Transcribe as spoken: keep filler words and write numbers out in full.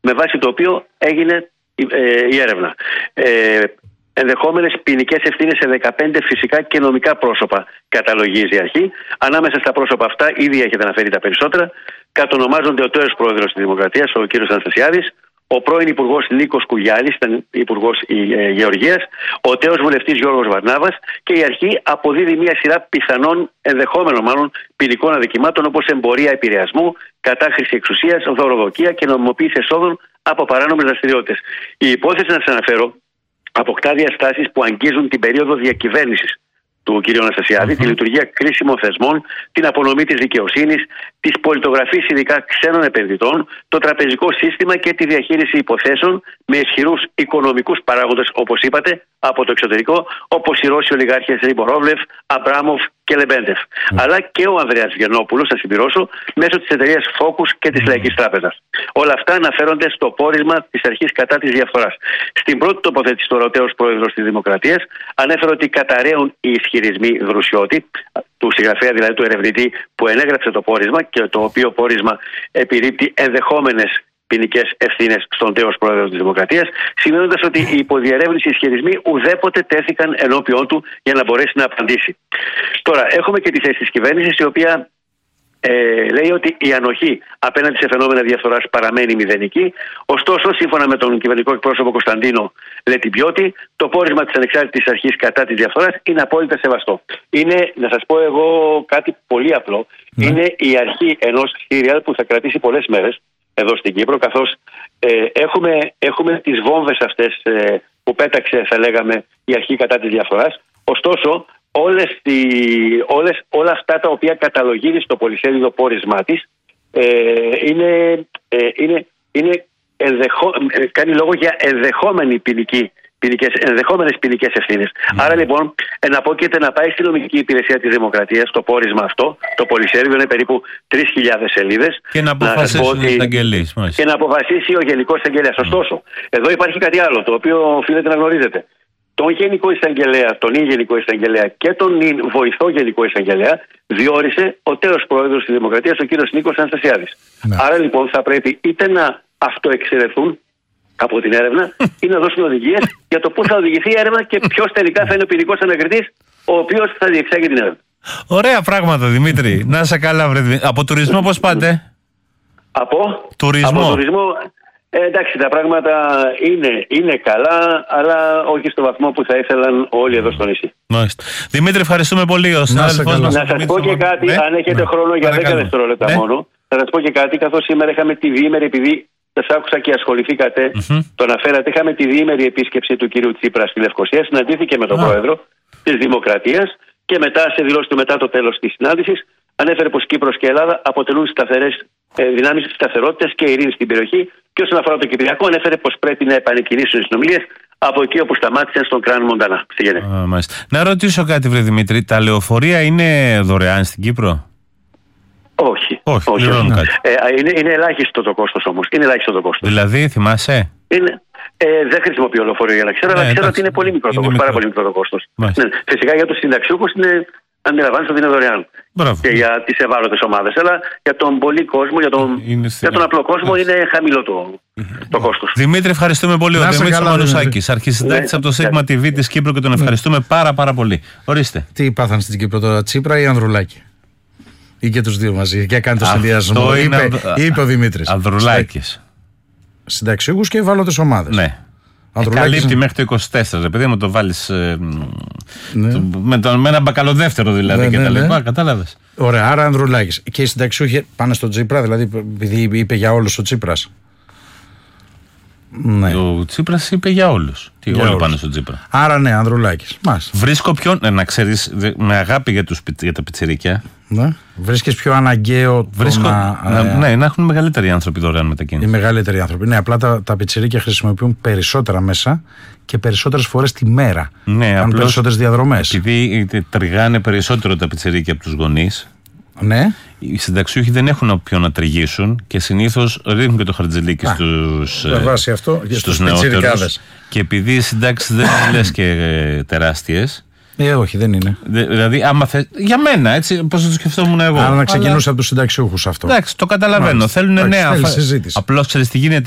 με βάση το οποίο έγινε η, ε, η έρευνα. Ε, ενδεχόμενες ποινικές ευθύνες σε δεκαπέντε φυσικά και νομικά πρόσωπα καταλογίζει η αρχή. Ανάμεσα στα πρόσωπα αυτά, ήδη έχετε αναφέρει τα περισσότερα, κατονομάζονται ο τέος πρόεδρος της Δημοκρατίας, ο κ. Αναστασιάδης, ο πρώην Υπουργός Νίκος Κουγιάλης, ήταν Υπουργός ε, Γεωργίας, ο τέος βουλευτής Γιώργος Βαρνάβας, και η αρχή αποδίδει μια σειρά πιθανών, ενδεχόμενων μάλλον, ποινικών αδικημάτων, όπως εμπορία επηρεασμού, κατάχρηση εξουσίας, δωροδοκία και νομιμοποίηση εσόδων από παράνομες δραστηριότητες. Η υπόθεση, να σας αναφέρω, αποκτά διαστάσεις που αγγίζουν την περίοδο διακυβέρνησης του κ. Αναστασιάδη, mm-hmm. τη λειτουργία κρίσιμων θεσμών, την απονομή της δικαιοσύνης, τις πολιτογραφίες ειδικά ξένων επενδυτών, το τραπεζικό σύστημα και τη διαχείριση υποθέσεων με ισχυρούς οικονομικούς παράγοντες, όπως είπατε, από το εξωτερικό, όπως οι Ρώσοι ολιγάρχες Ριμπορόβλεφ, Αμπράμοφ και Λεμπέντεφ. Mm. Αλλά και ο Ανδρέας Γεννόπουλος, θα συμπληρώσω, μέσω της εταιρείας Focus και της mm. Λαϊκής Τράπεζας. Όλα αυτά αναφέρονται στο πόρισμα της αρχής κατά της διαφθοράς. Στην πρώτη τοποθέτηση, τώρα ο τέος πρόεδρος της Δημοκρατίας ανέφερε ότι καταραίουν οι ισχυρισμοί Δρουσιώτη, του συγγραφέα δηλαδή του ερευνητή που ενέγραψε το πόρισμα και το οποίο πόρισμα επιρρύπτει ενδεχόμενες ποινικές ευθύνες στον τέος πρόεδρο της Δημοκρατίας, σημαίνοντας ότι οι υποδιερεύνηση ισχυρισμοί ουδέποτε τέθηκαν ενώπιον του για να μπορέσει να απαντήσει. Τώρα, έχουμε και τη θέση της κυβέρνησης, η οποία ε, λέει ότι η ανοχή απέναντι σε φαινόμενα διαφθοράς παραμένει μηδενική. Ωστόσο, σύμφωνα με τον κυβερνητικό εκπρόσωπο Κωνσταντίνο Λετιμπιώτη, το πόρισμα της ανεξάρτητης αρχής κατά της διαφθοράς είναι απόλυτα σεβαστό. Είναι, να σας πω εγώ κάτι πολύ απλό, ναι. είναι η αρχή ενός σύριαλ που θα κρατήσει πολλές μέρες εδώ στην Κύπρο, καθώς ε, έχουμε, έχουμε τις βόμβες αυτές ε, που πέταξε, θα λέγαμε, η αρχή κατά της διαφθοράς. Ωστόσο, όλες τι, όλες, όλα αυτά τα οποία καταλογίζει στο πολυσέλιδο πόρισμά της ε, είναι, ε, είναι, είναι ενδεχο, ε, κάνει λόγο για ενδεχόμενη ποινική Ποινικές, ενδεχόμενες ποινικές ευθύνες. Mm. Άρα λοιπόν εναπόκειται να πάει στη νομική υπηρεσία της Δημοκρατίας το πόρισμα αυτό, το πολυσέλιδο είναι περίπου τρεις χιλιάδες σελίδες, και να αποφασίσει ο εισαγγελέας. Και να αποφασίσει ο Γενικός Εισαγγελέας. Mm. Ωστόσο, εδώ υπάρχει κάτι άλλο το οποίο οφείλετε να γνωρίζετε. Τον Γενικό Εισαγγελέα, τον ή Γενικό Εισαγγελέα και τον ή βοηθό Γενικό Εισαγγελέα διόρισε ο τέος πρόεδρος της Δημοκρατίας, ο κ. Νίκος Αναστασιάδης. Mm. Άρα λοιπόν θα πρέπει είτε να αυτοεξαιρεθούν από την έρευνα ή να δώσουν οδηγίες για το πού θα οδηγηθεί η έρευνα και ποιος τελικά θα είναι ο ποινικός ανακριτής ο οποίος θα διεξάγει την έρευνα. Ωραία πράγματα, Δημήτρη. Να είσαι καλά, βρε. Από τουρισμό πώς πάτε? Από τουρισμό. Από τουρισμό ε, εντάξει, τα πράγματα είναι, είναι καλά, αλλά όχι στο βαθμό που θα ήθελαν όλοι εδώ στο νησί. Μάλιστα. Δημήτρη, ευχαριστούμε πολύ. Ο να σας πω και κάτι, ναι? αν έχετε ναι. χρόνο για δέκα δευτερόλεπτα ναι. μόνο, θα σας πω και κάτι, καθώς σήμερα είχαμε τη διήμερη, επειδή σας άκουσα και ασχοληθήκατε, mm-hmm. το αναφέρατε, είχαμε τη διήμερη επίσκεψη του κυρίου Τσίπρα στη Λευκοσία, συναντήθηκε με τον ah. πρόεδρο της Δημοκρατίας και μετά, σε δηλώσει του μετά το τέλος της συνάντησης, ανέφερε πως Κύπρος και Ελλάδα αποτελούν σταθερές ε, δυνάμεις σταθερότητας και ειρήνης στην περιοχή, και όσον αφορά το Κυπριακό, ανέφερε πως πρέπει να επανεκκινήσουν οι συνομιλίες από εκεί όπου σταμάτησαν στον Κράν Μοντανά. Ah, να ρωτήσω κάτι, βρε Δημήτρη, τα λεωφορεία είναι δωρεάν στην Κύπρο? Όχι. Όχι, όχι, όχι. Ε, είναι, είναι ελάχιστο το κόστος όμως. Είναι ελάχιστο το κόστος. Δηλαδή, θυμάσαι? Είναι, ε, δεν χρησιμοποιώ λεωφορείο για να ξέρω, ναι, αλλά ξέρω εντάξει, ότι είναι πολύ μικρό το κόστος. Πάρα πολύ μικρό το κόστος. Ναι, φυσικά για τους συνταξιούχους είναι, αντιλαμβάνεσαι ότι είναι δωρεάν. Μπράβο. Και για τις ευάλωτες ομάδες. Αλλά για τον πολύ κόσμο, για τον, για τον απλό κόσμο είναι χαμηλό το, το κόστος. Δημήτρη, ευχαριστούμε πολύ. Ο Δημήτρης Μανουσάκης, αρχισυντάκτης από το Σίγμα τι βι της Κύπρου, και τον ευχαριστούμε πάρα πάρα πολύ. Ορίστε. Τι πάθαν στην Κύπρο τώρα, Τσίπρα ή Ανδρουλάκη? Ή και τους δύο μαζί, και κάνει το συνδυασμό. Είπε, είπε ο Δημήτρης. Ανδρουλάκης. Συνταξιούχους και ευάλωτες ομάδες. Ναι. Καλύπτει μέχρι το είκοσι τέσσερα, επειδή μου το βάλεις ε, ναι. το, με, το, με ένα μπακαλοδεύτερο δηλαδή ναι, και ναι, τα λοιπά, ναι. Κατάλαβες. Ωραία, άρα Ανδρουλάκης. Και οι συνταξιούχοι πάνε στον Τσίπρα, δηλαδή επειδή είπε για όλους ο Τσίπρας. Ναι. Ο Τσίπρας είπε για όλους. Τι, για όλοι όλους. Πάνε στον Τσίπρα. Άρα ναι, Ανδρουλάκης. Μας. Βρίσκω πιο, να ξέρεις, με αγάπη για, τους, για τα πιτσιρίκια. Ναι. Βρίσκεις πιο αναγκαίο Βρίσκω, να, να, ε, ναι, να έχουν μεγαλύτεροι άνθρωποι δωρεάν μετακίνηση. Οι μεγαλύτεροι άνθρωποι. Ναι, απλά τα, τα πιτσιρίκια χρησιμοποιούν περισσότερα μέσα και περισσότερες φορές τη μέρα. Ναι, κάνουν περισσότερες διαδρομές. Επειδή τριγάνε περισσότερο τα πιτσιρίκια από τους γονείς. Ναι. Οι συνταξιούχοι δεν έχουν όποιον να τριγύσουν και συνήθως ρίχνουν και το χαρτζηλίκι Α, στους, αυτό, στους νεότερους. Και επειδή οι συντάξεις δεν είναι λες και τεράστιες. Ε, όχι, δεν είναι. Δηλαδή, άμα θε... για μένα, έτσι, πώς το σκεφτόμουν εγώ. Άρα να ξεκινούσα Αλλά... από τους συνταξιούχους αυτό. Εντάξει, το καταλαβαίνω. Θέλουν νέα. Απλώς ξέρεις τι γίνεται.